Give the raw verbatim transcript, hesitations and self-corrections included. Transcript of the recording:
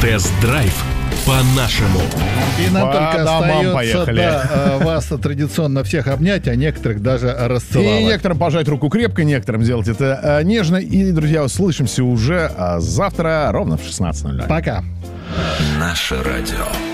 Тест-драйв по-нашему. И нам По только домам остается поехали. да, вас традиционно всех обнять, а некоторых даже расцеловать. И некоторым пожать руку крепко, некоторым сделать это э, нежно. И, друзья, услышимся уже а, завтра ровно в шестнадцать ноль ноль. Пока. Наше радио.